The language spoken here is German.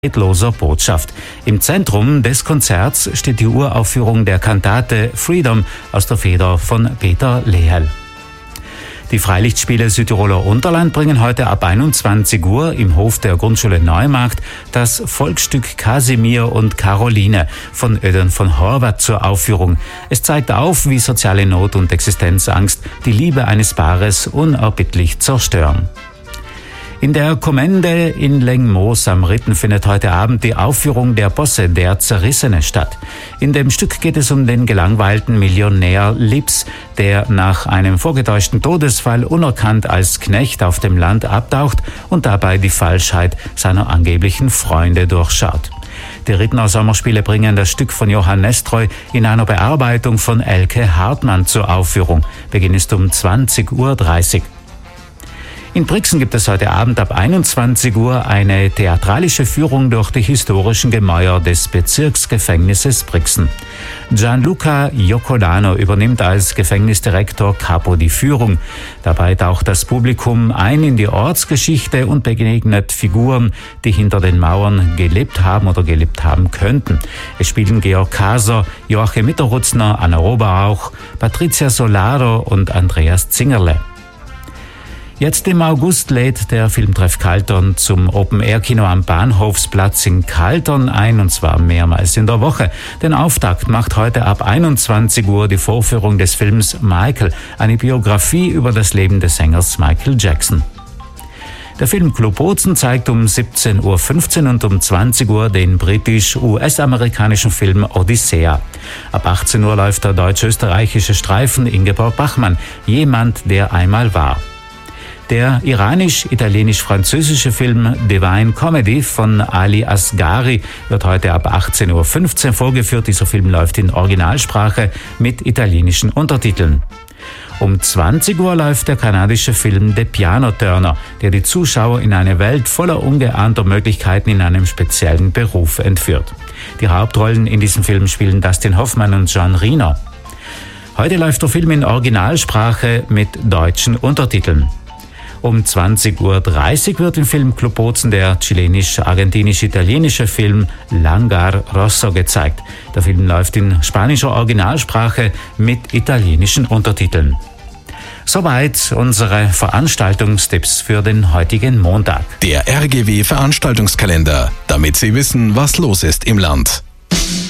neidloser Botschaft. Im Zentrum des Konzerts steht die Uraufführung der Kantate Freedom aus der Feder von Peter Lehel. Die Freilichtspiele Südtiroler Unterland bringen heute ab 21 Uhr im Hof der Grundschule Neumarkt das Volksstück Kasimir und Caroline von Ödön von Horvath zur Aufführung. Es zeigt auf, wie soziale Not und Existenzangst die Liebe eines Paares unerbittlich zerstören. In der Kommende in Lengmoos am Ritten findet heute Abend die Aufführung der Bosse, der Zerrissene, statt. In dem Stück geht es um den gelangweilten Millionär Lips, der nach einem vorgetäuschten Todesfall unerkannt als Knecht auf dem Land abtaucht und dabei die Falschheit seiner angeblichen Freunde durchschaut. Die Rittenau Sommerspiele bringen das Stück von Johann Nestroy in einer Bearbeitung von Elke Hartmann zur Aufführung. Beginn ist um 20:30 Uhr. In Brixen gibt es heute Abend ab 21 Uhr eine theatralische Führung durch die historischen Gemäuer des Bezirksgefängnisses Brixen. Gianluca Iocolano übernimmt als Gefängnisdirektor Capo die Führung. Dabei taucht das Publikum ein in die Ortsgeschichte und begegnet Figuren, die hinter den Mauern gelebt haben oder gelebt haben könnten. Es spielen Georg Kaser, Joachim Mitterrutzner, Anna Oberauch, Patricia Solaro und Andreas Zingerle. Jetzt im August lädt der Filmtreff Kaltern zum Open-Air-Kino am Bahnhofsplatz in Kaltern ein, und zwar mehrmals in der Woche. Den Auftakt macht heute ab 21 Uhr die Vorführung des Films Michael, eine Biografie über das Leben des Sängers Michael Jackson. Der Film Club Bozen zeigt um 17:15 Uhr und um 20 Uhr den britisch-US-amerikanischen Film Odyssea. Ab 18 Uhr läuft der deutsch-österreichische Streifen Ingeborg Bachmann, Jemand, der einmal war. Der iranisch-italienisch-französische Film Divine Comedy von Ali Asghari wird heute ab 18:15 Uhr vorgeführt. Dieser Film läuft in Originalsprache mit italienischen Untertiteln. Um 20 Uhr läuft der kanadische Film The Piano Turner, der die Zuschauer in eine Welt voller ungeahnter Möglichkeiten in einem speziellen Beruf entführt. Die Hauptrollen in diesem Film spielen Dustin Hoffman und John Reno. Heute läuft der Film in Originalsprache mit deutschen Untertiteln. Um 20:30 Uhr wird im Film Club Bozen der chilenisch-argentinisch-italienische Film Langar Rosso gezeigt. Der Film läuft in spanischer Originalsprache mit italienischen Untertiteln. Soweit unsere Veranstaltungstipps für den heutigen Montag. Der RGW Veranstaltungskalender, damit Sie wissen, was los ist im Land.